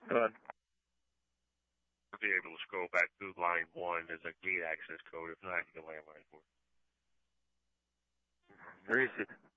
Go ahead. I'll be able to scroll back through line 1 as a gate access code. If not, I can go landline for it. Where is it?